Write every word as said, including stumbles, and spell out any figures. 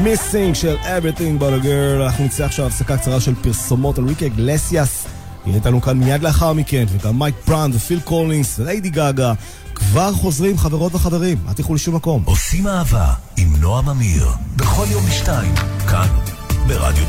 Missing של Everything But a Girl. אנחנו נצא עכשיו הפסקה קצרה של פרסומות על ריקי אגלסיאס. יהיה איתנו כאן מיד לאחר מכן, וגם מייק ברנד ופיל קולינס וליידי גאגה. כבר חוזרים חברות וחברים, אל תלכו לשום מקום. עושים אהבה עם נועם אמיר, בכל יום בשתיים, כאן ברדיו